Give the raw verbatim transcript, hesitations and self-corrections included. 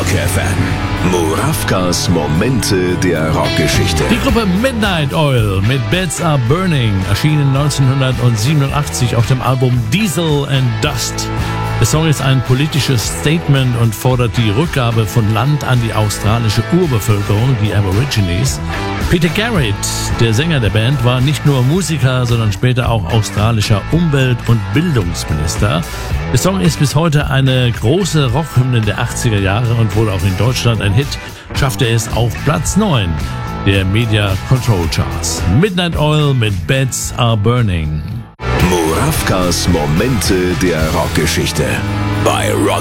Rock F M. Murawkas Momente der Rockgeschichte. Die Gruppe Midnight Oil mit Beds Are Burning erschienen neunzehnhundertsiebenundachtzig auf dem Album Diesel and Dust. Der Song ist ein politisches Statement und fordert die Rückgabe von Land an die australische Urbevölkerung, die Aborigines. Peter Garrett, der Sänger der Band, war nicht nur Musiker, sondern später auch australischer Umwelt- und Bildungsminister. Der Song ist bis heute eine große Rockhymne der achtziger Jahre und wurde auch in Deutschland ein Hit, schaffte es auf Platz neun der Media Control Charts. Midnight Oil mit Beds Are Burning. Murawkas Momente der Rockgeschichte bei Rock